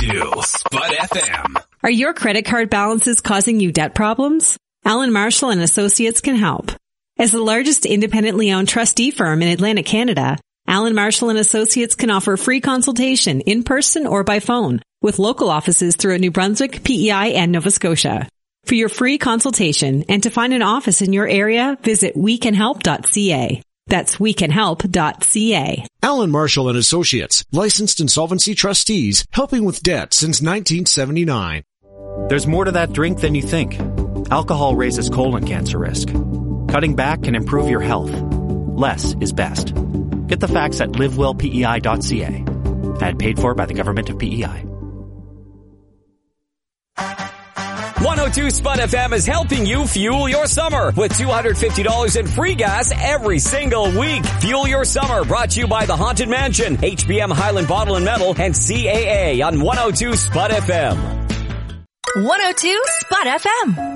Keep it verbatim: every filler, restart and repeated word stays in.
two Spud F M. Are your credit card balances causing you debt problems? Allen Marshall and Associates can help. As the largest independently owned trustee firm in Atlantic Canada, Allen Marshall and Associates can offer free consultation in person or by phone with local offices throughout New Brunswick, P E I, and Nova Scotia. For your free consultation and to find an office in your area, visit we can help dot c a. That's we can help dot c a. Allen Marshall and Associates, licensed insolvency trustees, helping with debt since nineteen seventy-nine. There's more to that drink than you think. Alcohol raises colon cancer risk. Cutting back can improve your health. Less is best. Get the facts at live well p e i dot c a. Ad paid for by the government of P E I. one oh two Spud F M is helping you fuel your summer with two hundred fifty dollars in free gas every single week. Fuel your summer brought to you by the Haunted Mansion, H B M Highland Bottle and Metal, and C A A on one oh two Spud F M. one oh two Spud F M.